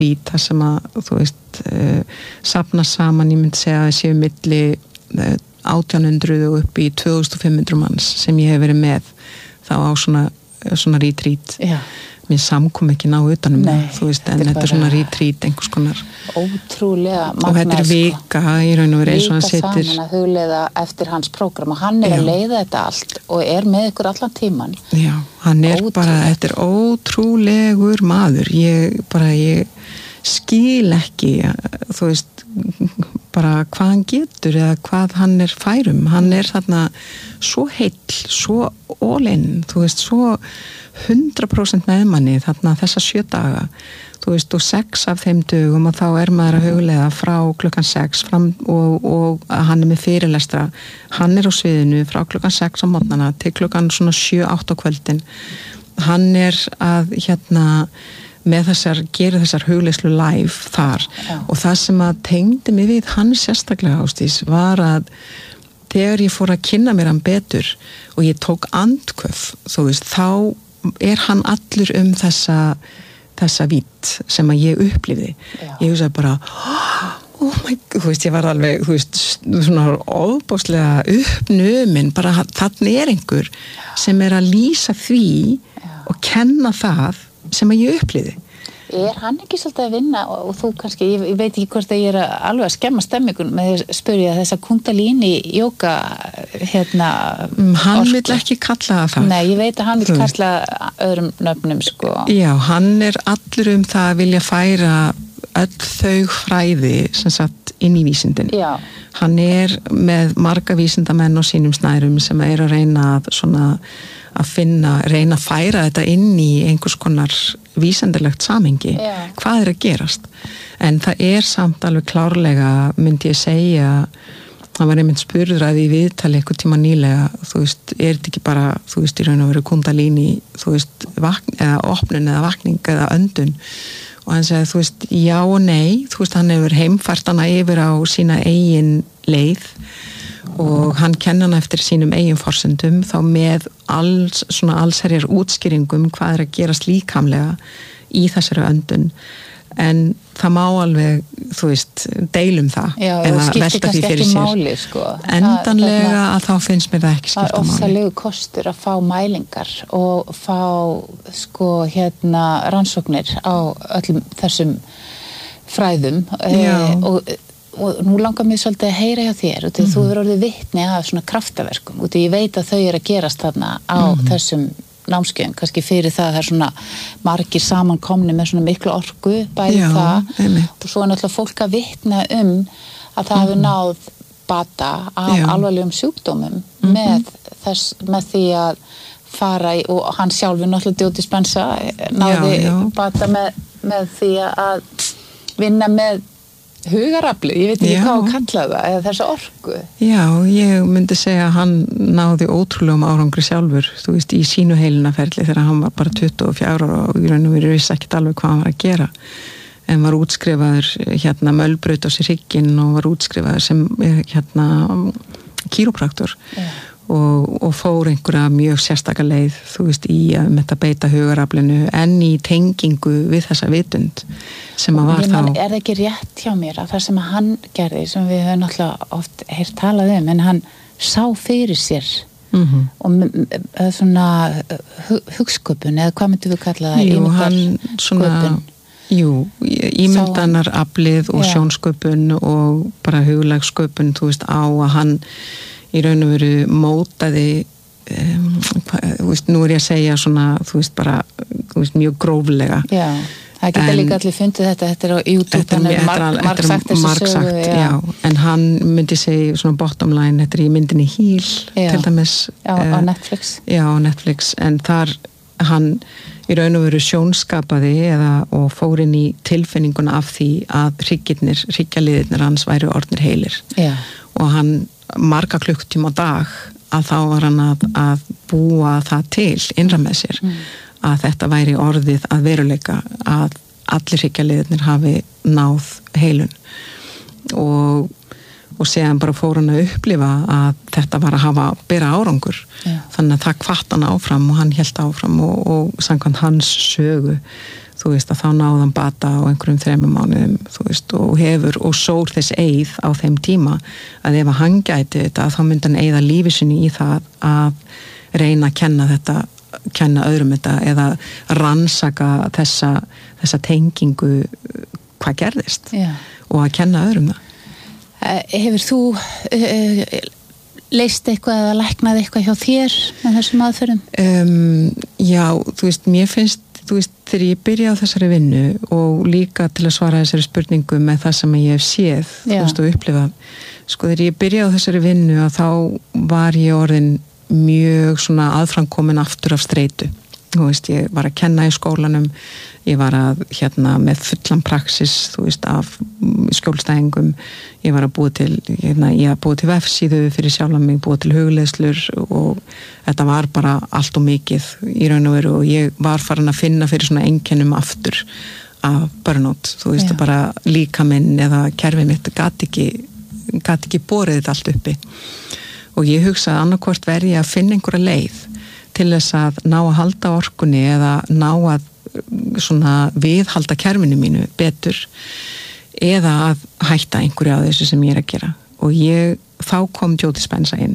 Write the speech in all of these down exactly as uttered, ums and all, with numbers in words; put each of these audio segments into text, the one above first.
það sem að, þú veist, uh, safna saman, ég myndi segja að séu milli uh, átján hundruð og upp í tvö þúsund og fimm hundruð manns sem ég hef verið með þá á svona, svona retreat. Já. Mér samkom ekki ná utanum Nei, það, þú veist, en þetta er svona retreat einhvers konar. Ótrúlega magna. Og þetta er vika í raun og verið eins og hann setur. Vika saman að hugleiða eftir hans prógram og hann er Já. Að leiða þetta allt og er með ykkur allan tíman. Já, hann er Ótrúlega. Bara, þetta er ótrúlegur maður. Ég bara, ég skil ekki, þú veist, bara hvað hann getur eða hvað hann er færum. Hann er þarna svo heill, svo all in, þú veist, svo hundrað prósent meðmanni þarna þessa sjö daga, þú veist, og sex af þeim dögum og þá er maður að hugleiða frá klukkan sex fram og, og hann er með fyrirlestra, hann er á sviðinu frá klukkan sex á morgnana til klukkan svona sjö, átta á kvöldin. Hann er að hérna með þessar, gera þessar hugleyslu live þar Já. Og það sem að tengdi mig við hann sérstaklega Ásdís var að þegar ég fór að kynna mér hann betur og ég tók andköf, þú veist, þá er hann allur um þessa þessa vídd sem að ég upplifði. Já. Ég hugsaði bara oh my god, þú veist, ég var alveg þú veist, svona óbáslega uppnumin, bara þarna er einhver sem er að lýsa því Já. Og kenna það sem að ég upplifði. Er hann ekki svolítið að vinna og, og þú kannski, ég, ég veit ekki hvort að ég er að alveg að skemma stemmingun með að spyrja þessa kundalíni jóka hérna hann orku. Vill ekki kalla það. Nei, ég veit að hann vill kalla öðrum nöfnum sko. Já, hann er allur um það að vilja færa öll þau fræði sem sagt inn í vísindin. Já. Hann er með marga vísindamenn á sínum snærum sem er að reyna að svona að finna, reyna að færa þetta inn í einhvers konar vísindilegt samhengi. Já. Hvað er að gerast? En það er samt alveg klárlega, myndi ég segja, það var einmitt spurður að í viðtali eitthvað tíma nýlega, þú veist, er þetta ekki bara, þú veist, í raun og veru kundalíni, þú veist, vakn, eða opnun eða vakning eða öndun og hann segði, þú veist, já og nei, þú veist, hann hefur heimfært hana yfir á sína eigin leið og hann kenna hana eftir sínum eigin forsendum þá með alls, svona allsherjar útskýringum hvað er að gerast líkamlega í þessari öndun en það má alveg, þú veist, deilum það Já, eða velta því fyrir sér máli, sko. endanlega það, að þá finnst mér það ekki skipta máli. Það er ofsalegu kostur að fá mælingar og fá sko hérna rannsóknir á öllum þessum fræðum e, og og nú langar mér svolítið að heyra hjá þér og mm-hmm. þú verður orðið vitni af svona kraftaverkum og ég veit að þau eru að gerast þarna á mm-hmm. þessum námskeiðum, kannski fyrir það það er svona margir samankomni með svona miklu orku bæði Já, það einmitt. Og svo er náttúrulega fólk að vitna um að það mm-hmm. hefur náð bata af Já. Alvarlegum sjúkdómum mm-hmm. með, þess, með því að fara í, og hann sjálfur náttúrulega Joe Dispenza náði Já, já. bata með, með því að vinna með hugarafli, ég veit ekki Já. Hvað að kalla það eða þessa orku. Já, ég myndi segja að hann náði ótrúlegum árangri sjálfur, þú veist, í sínu heilinaferli þegar hann var bara tuttugu og fjögur ára og í raun og veru vissi ekkert alveg hvað hann var að gera en var útskrifaður hérna mölbraut á sér hrygginn og var útskrifaður sem hérna kýrópraktor og, og fór einhverja mjög sérstaka leið, þú veist, í að með þetta beita hugaraflinu en í tengingu við þessa vitund sem að var man, þá. Er það ekki rétt hjá mér að það sem að hann gerði, sem við höfum náttúrulega oft heyrt talað um, en hann sá fyrir sér mm-hmm. og svona hugsköpun, eða hvað myndum við kalla það? Jú, hann svona, jú, ímyndanaraflið og Já. Sjónsköpun og bara huglagsköpun, þú veist, á að hann í raun og veru mótaði um, hvað, þú veist, nú er ég að segja svona, þú veist, bara þú veist, mjög gróflega. Já, það geta en, líka allir fundið þetta, þetta er á YouTube, þannig að marg, marg sagt þessu sögu. Já. Já, en hann myndi segja svona bottom line, þetta er í myndinni Heal, já. Til dæmis. Já, uh, á Netflix. Já, á Netflix, en þar hann í raun og veru sjónskapaði eða, og fór inn í tilfinninguna af því að hryggirnir, hryggjarliðirnir hans væri orðnir heilir. Já. Og hann marga klukktíma á dag að þá var hann að, að búa það til innra með sér mm. að þetta væri orðið að veruleika að allir hryggjarliðirnir hafi náð heilun og og séðan bara fór hann að upplifa að þetta var að hafa bera árangur Já. þannig að það hvatt hann áfram og hann hélt áfram og, og samkvæmt hans sögu þú veist að þá náði hann bata á einhverjum þremur mánuðum þú veist og hefur og sór þess eið á þeim tíma að ef hann gæti þetta þá myndi hann eyða lífi sinni í það að reyna að kenna þetta kenna öðrum þetta eða rannsaka þessa, þessa tengingu hvað gerðist Já. og að kenna öðrum það. Hefur þú uh, leist eitthvað eða læknað eitthvað hjá þér með þessum aðferðum? Um, já, þú veist, mér finnst þú veist, þegar ég byrja á þessari vinnu og líka til að svara þessari spurningu með það sem ég hef séð þú veist, og upplifað, sko, þegar ég byrja á þessari vinnu að þá var ég orðin mjög svona aðframkomin aftur af streitu þú veist, ég var að kenna í skólanum ég var að, hérna, með fullan praxis, þú veist, af skjólstæðingum, ég var að búa til hérna, ég að búa til vefsíðu fyrir sjálfa mig, búa til hugleiðslur og þetta var bara allt og mikið í raun og veru og ég var farin að finna fyrir svona einkennum aftur af burnout, þú veist, bara líkaminn eða kerfið mitt gat ekki gat ekki borið þetta allt uppi og ég hugsaði annarkvort verði ég að finna einhverja leið til þess að ná að halda orkunni eða ná að svona viðhalda kerfinu mínu betur eða að hætta einhverju af þessu sem ég er að gera og ég, þá kom Joe Dispenza inn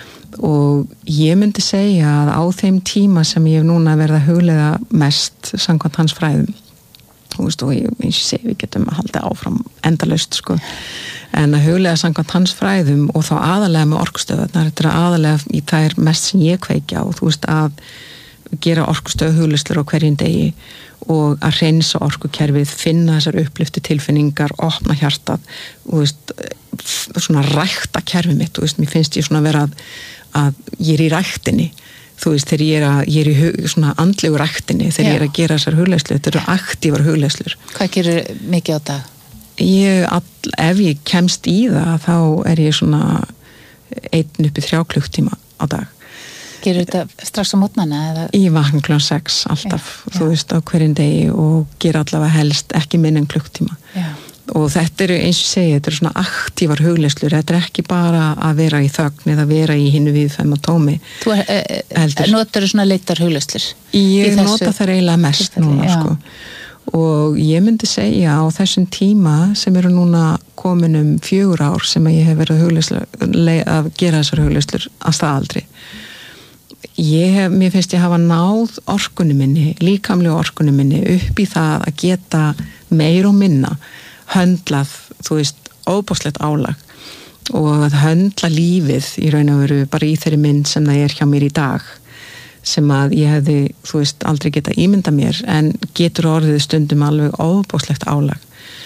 og ég myndi segja að á þeim tíma sem ég hef núna verið að hugleiða mest samkvæmt hans fræðum þú veist og ég, eins og ég segi við getum að halda áfram endalaust sko en að hugleiða samkvæmt hans fræðum og þá aðalega með orkustöðvarnar þetta er aðalega í þær mest sem ég kveikja og þú veist að gera orkustöð hugleiðslur á hverjum degi og að hreinsa orkukerfið finna þessar uppliftu tilfinningar opna hjartað og þú veist svona rækta kerfið mitt, þú veist, mér finnst ég svona vera að, að ég er í ræktinni þú veist, þegar ég er, að, ég er í hug, svona andlegu ræktinni þegar Já. Ég er að gera þessar hugleiðslur þetta eru aktívar hugleiðslur. Hvað gerir mikið á dag? Ég, all, ef ég kemst í það þá er ég svona einn uppi þrjá klukktíma á dag. Gerur þetta strax á mótnana? Eða? Ég vakna klukkan sex alltaf, já, þú já. Veist, á hverjum degi og ger allavega helst ekki minn en klukktíma. Já. Og þetta eru, eins og segja, þetta eru svona aktívar hugleiðslur, þetta er ekki bara að vera í þögn eða vera í hinnu viðfæma tómi. Þú e, e, notar svona leitar hugleiðslur? Ég nota það eiginlega mest tilfelli, núna, já. Sko. Og ég myndi segja á þessum tíma sem eru núna komin um fjögur ár sem ég hef verið að, að gera þessar hugleiðslur að staðaldri. Ég hef, mér finnst ég hafa náð orkunni minni, líkamlega orkunni minni upp í það að geta meir og minna höndlað, þú veist, óbúslegt álag og að höndla lífið í raun og veru bara í þeirri mynd sem það er hjá mér í dag sem að ég hefði, þú veist, aldrei geta ímynda mér en getur orðið stundum alveg óbúslegt álag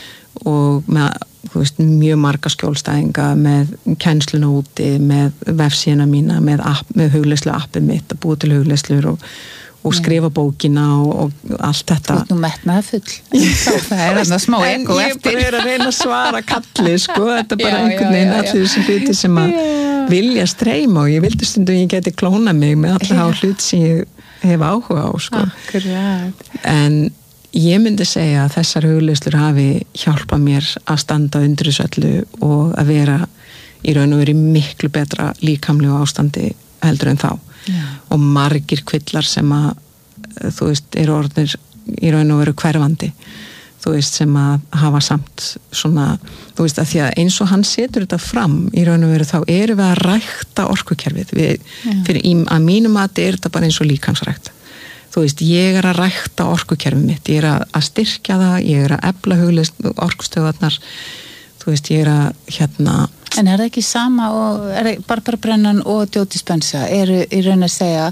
og með, þú veist, mjög marga skjólstæðinga með kennsluna úti, með vefsíðuna mína, með, app, með hugleiðslu appið mitt, að búa til hugleiðslur og, og skrifa bókina og, og allt þetta. Þú ert nú metnaði full. Það er þarna smá ego eftir. En ég bara er að reyna að svara kalli, sko, þetta er bara já, einhvern veginn allir þessum hluti sem að já. Vilja streyma og ég vildi stundum ég geti klóna mig með alla á hlut sem ég hef áhuga á, sko. Akkurat. En ég myndi segja að þessar hugleiðslur hafi hjálpað mér að standa undir þessu öllu og að vera í raun og veru miklu betra líkamlegu ástandi heldur en þá. Já. Og margir kvillar sem að þú veist, eru orðnir í raun og veru hverfandi þú veist, sem að hafa samt svona, þú veist, að því að eins og hann setur þetta fram í raun og veru þá erum við að rækta orkukerfið við, fyrir í, að mínum að þetta er þetta bara eins og líkamsrækt þú veist, ég er að rækta orkukerfið mitt ég er að, að styrkja það, ég er að efla hugleiðslu orkustöðvarnar þú veist, ég er að hérna En er það ekki sama og er það Barbara Brennan og Joe Dispenza eru í raun að segja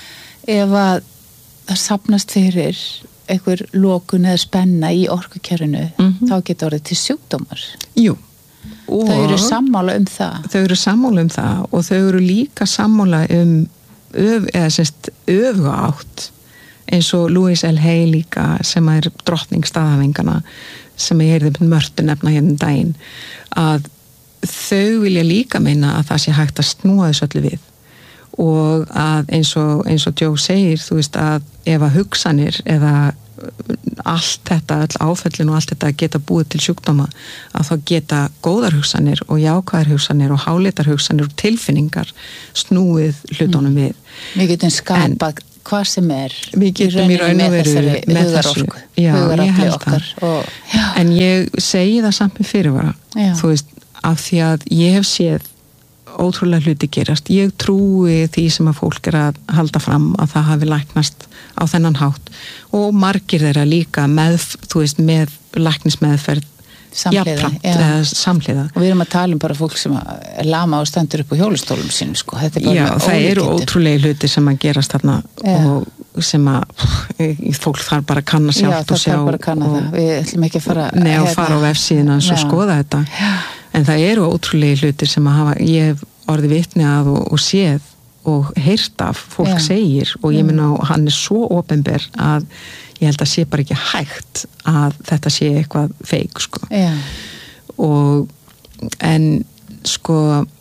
ef að það safnast fyrir einhver lokun eða spenna í orkukerfinu mm-hmm. þá getur orðið til sjúkdómar. Jú. Og þau eru sammála um það. Þau eru sammála um það og þau eru líka sammála um öf, eða sérst öfuga átt eins og Louise L. Hay líka sem er drottning staðhæfingana sem ég heyrði með Mörtu nefna hérna daginn að þau vilja líka meina að það sé hægt að snúa þessu öllu við og að eins og, eins og Joe segir, þú veist að ef að hugsanir eða allt þetta, all áföllin og allt þetta geta búið til sjúkdóma, að þá geta góðar hugsanir og jákvæðar hugsanir og hálitar hugsanir og tilfinningar snúið hlutunum mm. við. Við getum skapað hvað sem er við getum í raun og veru með þessu, já, ég held það og, en ég segi það samt með fyrirvara, já. Þú veist, af því að ég hef séð ótrúlega hluti gerast, ég trúi því sem að fólk er að halda fram að það hafi læknast á þennan hátt og margir þeirra líka með, þú veist, með læknismeðferð samhliða, ja. samhliða og við erum að tala um bara fólk sem er lama og stendur upp á hjólastólum sín sko. Þetta er bara já, það eru ótrúlega hluti sem að gerast þarna já. Og sem að fólk þarf bara að kanna sjálft og sjá bara að kanna það, við ætlum ekki að fara neða að fara á vefsíðina og skoða þetta já. En það eru ótrúlega hluti sem að hafa, ég hef orðið vitni að og, og séð og heyrt af fólk já. Segir og ég minna á hann er svo opinber að ég held að sé bara ekki hægt að þetta sé eitthvað feik sko. Já. Og en sko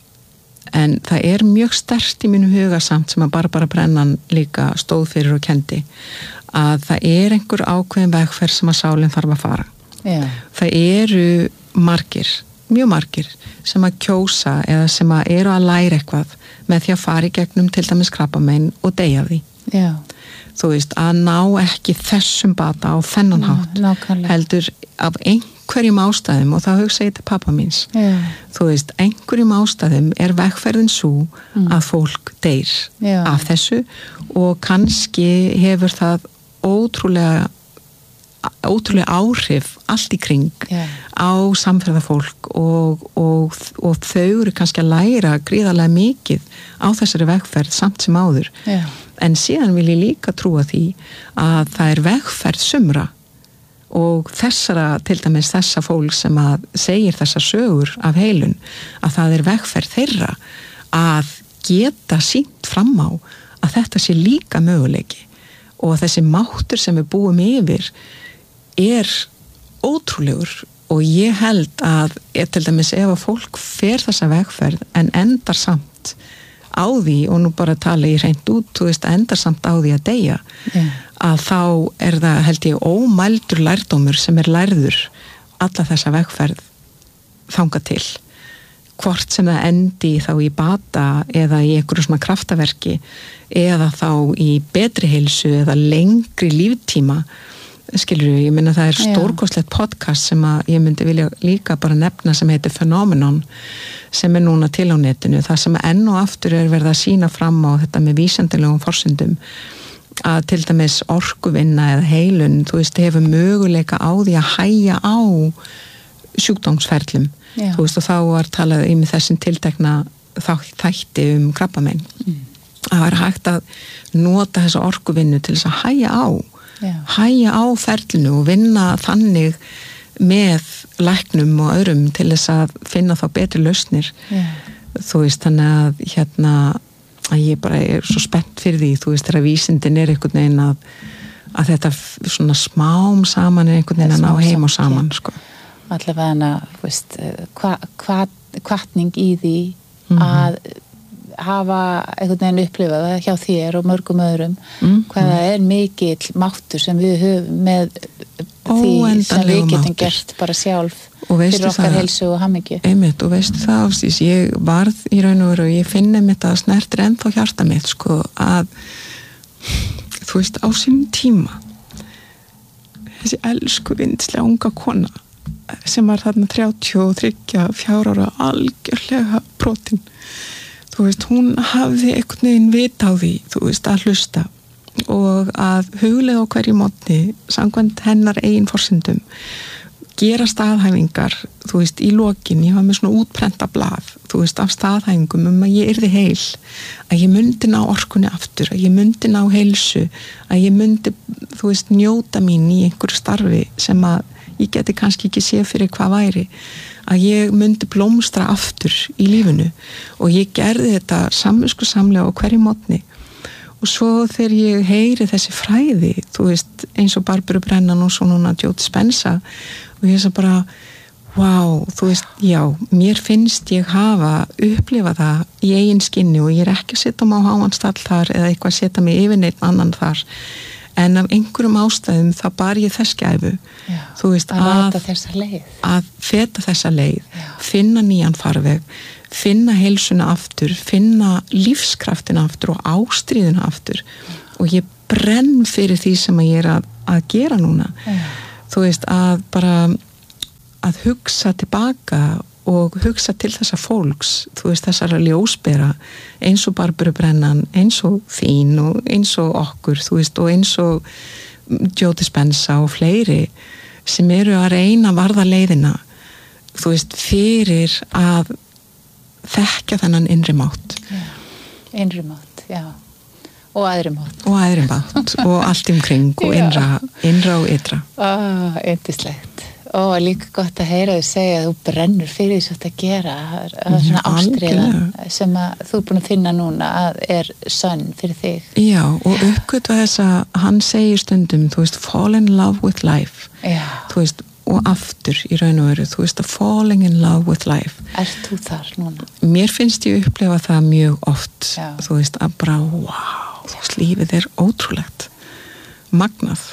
en það er mjög sterkt í mínu huga samt sem að Barbara Brennan líka stóð fyrir og kendi að það er einhver ákveðin vegferð sem að sálinn þarf að fara. Já. Það eru margir, mjög margir sem að kjósa eða sem að eru að læra eitthvað með því að fara í gegnum til dæmis krabbamein og deyja því. Já. Þú veist, að ná ekki þessum bata á þennan hátt Já, heldur af einhverjum ástæðum og þá hugsa ég til pappa míns Já. Þú veist, einhverjum ástæðum er vegferðin svo mm. að fólk deyr Já. Af þessu og kannski hefur það ótrúlega ótrúlega áhrif allt í kring Já. Á samferðafólk og, og, og þau eru kannski að læra gríðarlega mikið á þessari vegferð samt sem áður Já. En síðan vil ég líka trúa því að það er vegferð sumra og þessara, til dæmis þessa fólk sem að segir þessar sögur af heilun, að það er vegferð þeirra að geta sýnt fram á að þetta sé líka möguleiki og að þessi máttur sem við búum yfir er ótrúlegur og ég held að til dæmis ef að fólk fer þessa vegferð en endar samt á því og nú bara tala ég hreint út, þú veist, endar samt á því að deyja yeah. að þá er það held ég ómældur lærdómur sem er lærður alla þessa vegferð þanga til hvort sem það endi þá í bata eða í einhverju svona kraftaverki eða þá í betri heilsu eða lengri líftíma skilur við, ég minna það er stórkostlegt podcast sem að ég myndi vilja líka bara nefna sem heitir Phenomenon sem er núna til á netinu, það sem enn og aftur er verið að sína fram á þetta með vísindalegum forsendum að til dæmis orkuvinna eða heilun, þú veist, hefur möguleika á því að hægja á sjúkdómsferlum, Já. Þú veist, og þá var talað um þessum tiltekna þætti um krabbamein mm. að vera hægt að nota þessa orkuvinnu til þess að hægja á Já. Hægja á ferlinu og vinna þannig með læknum og öðrum til þess að finna þá betri lausnir Já. Þú veist, þannig að hérna að ég bara er svo spennt fyrir því þú veist, þegar vísindin er einhvern veginn að, að þetta svona smám saman er einhvern veginn að ná heim og saman sko. Allavega hana, þú veist hva, hva, hvatning í því mm-hmm. að hafa einhvern veginn upplifað það hjá þér og mörgum öðrum mm-hmm. hvaða er mikill máttur sem við höfum með því sem við getum gert bara sjálf fyrir okkar það, heilsu og hamingju einmitt, og veistu það Ástís, ég varð í raun og veru og ég finni mitt að snertir ennþá hjarta mitt sko að þú veist á sínum tíma þessi elsku vindslega unga kona sem var þarna þrjátíu og þriggja fjögurra ára algjörlega brotin þú veist, hún hafði einhvern veginn vit á því, þú veist, að hlusta og að huglega á hverju mótni, samkvæmt hennar eigin forsendum, gera staðhæfingar, þú veist, í lokin ég var með svona útprenta blað þú veist, af staðhæfingum um að ég yrði heil að ég myndi ná orkunni aftur að ég myndi ná heilsu að ég myndi, þú veist, njóta mín í einhverju starfi sem að ég geti kannski ekki séð fyrir hvað væri að ég myndi blómstra aftur í lífinu og ég gerði þetta samviskusamlega á hverju mótni og svo þegar ég heyri þessi fræði, þú veist, eins og Barbara Brennan og svo núna Joe Dispenza og ég svo bara, wow, þú veist, já, mér finnst ég hafa upplifað það í eigin skinni og ég er ekki að setja mig á háan stall þar eða eitthvað að setja mig yfir neitt annan þar en af einhverjum ástæðum þá bar ég þess gæfu Já, þú veist að, að, þessa leið. að feta þessa leið Já. finna nýjan farveg, finna heilsuna aftur, finna lífskraftina aftur og ástríðuna aftur Já. Og ég brenn fyrir því sem ég er að, að gera núna Já. Þú veist að bara að hugsa tilbaka og hugsa til þessa fólks, þú veist þessara ljósbera, eins og Barbara Brennan, eins og þín og eins og okkur, þú veist, og eins og Joe Dispenza og fleiri sem eru að reyna að varða leiðina, þú veist, fyrir að þekkja þennan innri mátt. Já, innri mátt, já. Og aðri mátt. Og aðri mátt, og allt umkring, og innra, innra og ytra. Ah, yndislegt. Og líka gott að heyra þau segja að þú brennur fyrir því að gera að svona ástriðan sem að þú er búin að finna núna að er sönn fyrir þig. Já, og uppgötva þess að hann segir stundum, þú veist, fall in love with life. Já. Þú veist, og aftur í raun og veru, þú veist, að falling in love with life. Ert þú þar núna? Mér finnst ég upplefa það mjög oft. Já. Þú veist, að bara, wow, þú veist, lífið er ótrúlegt. Magnað.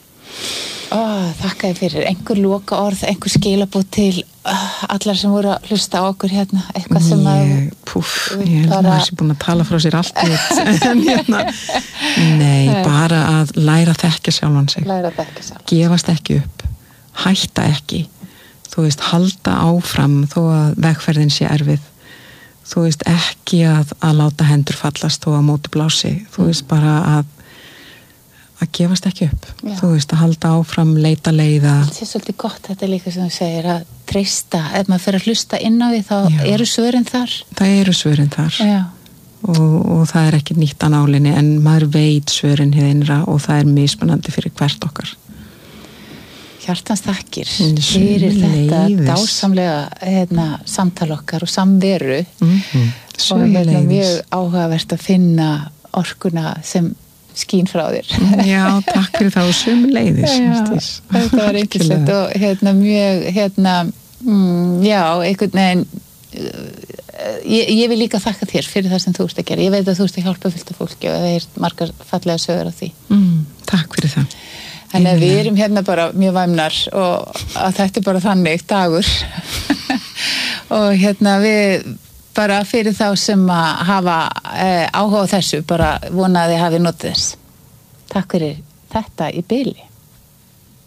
Ó, þakka þér fyrir. Einhver loka orð, einhver skilabóð til uh, allar sem voru að hlusta á okkur hérna, eitthvað sem að ég, púf, ég held bara... að þessi búin að tala frá sér allt en hérna nei, bara að læra að þekkja sjálfan sig, læra að þekkja sjálfan gefast ekki upp, hætta ekki þú veist, halda áfram þó að vegferðin sé erfið þú veist, ekki að, að láta hendur fallast þó að móti blási, þú veist, bara að að gefast ekki upp, Já. Þú veist, að halda áfram, leita leiða. Það er svolítið gott þetta líka sem þú segir, að treysta, ef maður fyrir að hlusta inn á því, þá Já. Eru svörin þar. Það eru svörin þar. Já. Og, og það er ekki nýtt á nálinni, en maður veit svörin hér innra og það er mismunandi fyrir hvert okkar. Hjartans þakkir fyrir þetta dásamlega hérna, samtal okkar og samveru mm-hmm. og hérna, mjög áhugavert að finna orkuna sem skín frá þér. Já, takk fyrir það og sömuleiðis. Já, þetta var einhverslegt og hérna mjög, hérna, mm, já, einhvern veginn, ég, ég vil líka þakka þér fyrir það sem þú ert að gera. Ég veit að þú ert að hjálpa fullt af fólki og það er margar fallega sögur á því. Mm, takk fyrir það. Þannig að við erum hérna bara mjög væmnar og að þetta er bara þannig dagur og hérna við bara fyrir þá sem að hafa eh, áhuga á þessu, bara vonaði hafi notið þess. Takk fyrir þetta í bili.